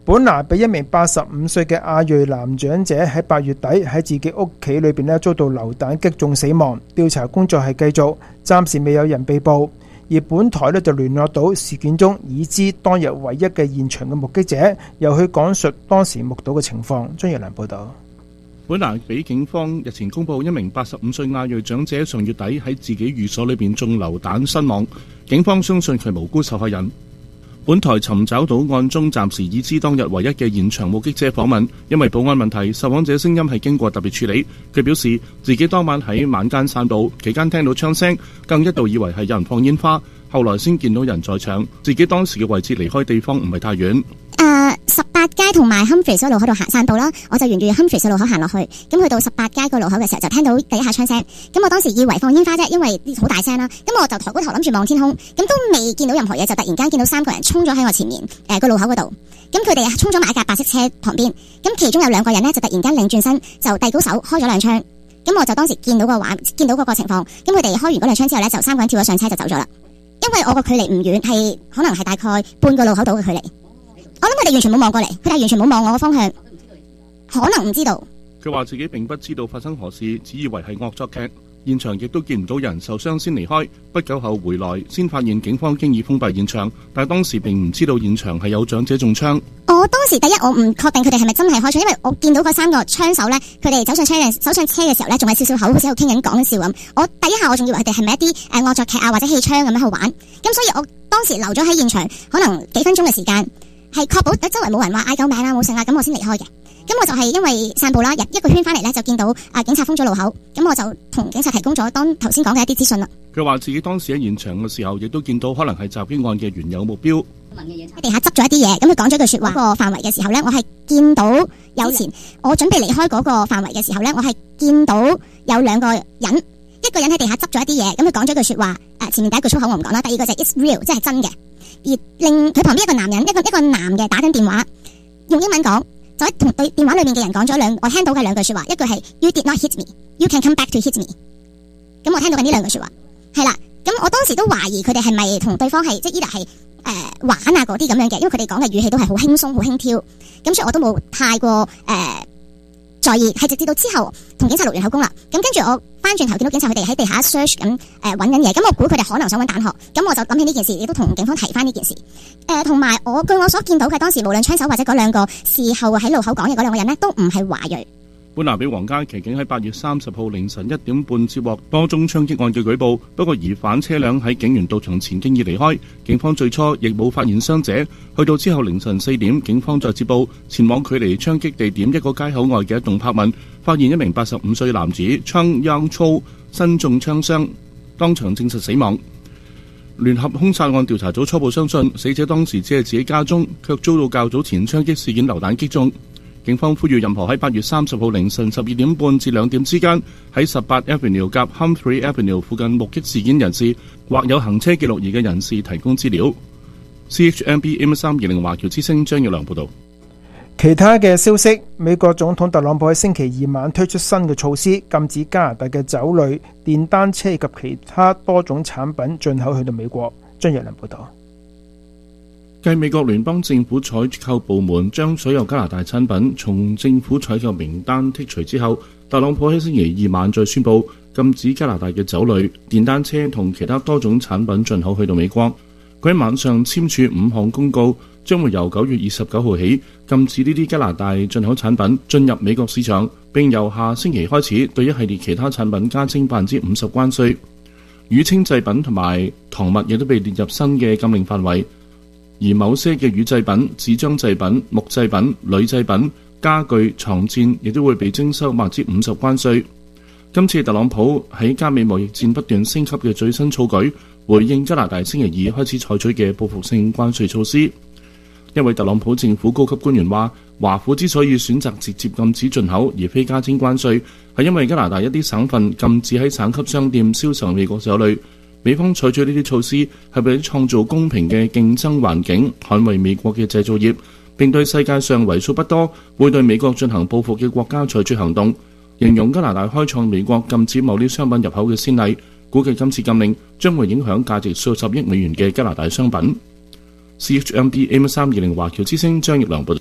本拿被一名85歲嘅亞裔男長者喺8月底喺自己屋企裏邊遭到流彈擊中死亡。調查工作係繼續，暫時未有人被捕。而本台就聯絡到事件中已知當日唯一嘅現場嘅目擊者，由佢講述當時目睹嘅情況。張若良報道。 本拿比警方日前公布，一名85歲亞裔長者上月底喺自己寓所裏邊中流彈身亡，警方相信佢無辜受害人。本台尋找到案中暫時已知當日唯一嘅現場目擊者訪問，因為保安問題，受訪者聲音係經過特別處理。佢表示自己當晚喺晚間散步期間聽到槍聲，更一度以為係有人放煙花，後來先見到人在場。自己當時嘅位置離開地方唔係太遠。 18街同埋 Humphreys 路口度行散步啦，我就沿住 Humphreys 路口行落去，咁去到18街個路口嘅時候就聽到第一下槍聲，咁我當時以為放煙花啫，因為好大聲啦，咁我就抬高頭諗住望天空，咁都未見到任何嘢，就突然間見到3個人衝咗喺我前面個路口嗰度，咁佢哋衝咗埋一架白色車旁邊，咁其中有2個人呢，就突然間擰轉身就遞高手開咗2槍，咁我就當時見到嗰個情況，咁佢哋開完嗰2槍之後呢，就3個人跳咗上車就走咗啦，因為我個距離唔遠，係可能係大概半個路口度嘅距離。我諗佢哋完全冇望過嚟，佢哋完全冇望我個方向，可能唔知道。 佢話自己並不知道發生何事，只以為係惡作劇。現場亦都見唔到人受傷先離開，不久後回來先發現警方經已封閉現場，但當時並唔知道現場係有長者中槍。 我當時第一我唔確定佢哋係咪真係開槍，因為我見到嗰3個槍手呢，佢哋走上車嘅時候呢，仲係少少口，好似喺度傾緊講笑咁。我第一下我仲以為佢哋係咪一啲惡作劇啊或者氣槍咁樣去玩，咁所以我當時留咗喺現場可能幾分鐘嘅時間。係確保周圍冇人話嗌救命啊冇聲啊，咁我先離開嘅。咁我就係因為散步啦，一個圈翻嚟呢，就見到警察封咗路口，咁我就同警察提供咗當頭先講嘅一啲資訊啦。佢話自己當時喺現場嘅時候，亦都見到可能係襲擊案嘅原有目標。 喺地下執咗一啲嘢，咁佢講咗句說話。個範圍嘅時候呢，我係見到有前，我準備離開嗰個範圍嘅時候呢，我係見到有2個人，一個人喺地下執咗一啲嘢，咁佢講咗句說話。前面第一句粗口我唔講啦，第二個就係 It's real， 即係真嘅。而令佢旁邊一個男人，一個男嘅打緊電話，用英文講，就喺同對電話裏面嘅人講咗我聽到嘅2句說話，一句係 You did not hit me， You can come back to hit me。咁我聽到緊呢2句說話，係啦。咁我當時都懷疑佢哋係咪同對方係即係依度係玩啊嗰啲咁樣嘅，因為佢哋講嘅語氣都係好輕鬆、好輕佻，咁所以我都冇太過在意。係直至到之後同警察錄完口供啦，咁跟住我翻轉頭見到警察佢哋喺地下 search 緊揾緊嘢，咁我估佢哋可能想揾彈殼，咁我就諗起呢件事，亦都同警方提翻呢件事。同埋據我所見到嘅，當時無論槍手或者嗰2個事後喺路口講嘢嗰2個人呢，都唔係華裔。 本拿比皇家騎警喺8月30號凌晨1點半接獲多宗槍擊案嘅舉報，不過疑犯車輛喺警員到場前經已離開，警方最初亦冇發現傷者。去到之後凌晨4點，警方再接報前往距離槍擊地點一個街口外嘅一棟柏文，發現一名85歲男子槍央粗身中槍傷，當場證實死亡。聯合兇殺案調查組初步相信死者當時只係自己家中，卻遭到較早前槍擊事件流彈擊中。警方呼籲任何喺8月30號凌晨12點半至2點之間喺18 Avenue 及 Humphrey Avenue 附近目擊事件人士或有行車記錄儀嘅人士提供資料。CHMB AM320 華僑之聲張耀良報道。 其他嘅消息，美國總統特朗普喺星期2晚推出新嘅措施，禁止加拿大嘅酒類、電單車及其他多種產品進口去到美國。張耀良報道。 繼美國聯邦政府採購部門將所有加拿大產品從政府採購名單剔除之後，特朗普喺星期2晚再宣布禁止加拿大嘅酒類、電單車同其他多種產品進口去到美國。佢喺晚上簽署5項公告，將會由9月29號起禁止呢啲加拿大進口產品進入美國市場，並由下星期開始對一系列其他產品加徵50%關稅。乳清製品同埋糖物亦都被列入新嘅禁令範圍。而某些嘅乳製品、紙張製品、木製品、鋁製品、家具、床墊亦都會被徵收50%關稅。今次特朗普喺加美貿易戰不斷升級嘅最新措舉，回應加拿大星期2開始採取嘅報復性關稅措施。一位特朗普政府高級官員話，華府之所以選擇直接禁止進口而非加徵關稅，係因為加拿大一啲省份禁止喺省級商店銷售美國酒類。美方採取呢啲措施係為咗創造公平嘅競爭環境，捍衛美國嘅製造業，並對世界上為數不多會對美國進行報復嘅國家採取行動。形容加拿大開創美國禁止某啲商品入口嘅先例，估計今次禁令將會影響價值數十億美元嘅加拿大商品。CHMB AM320 華僑之聲張奕良報道。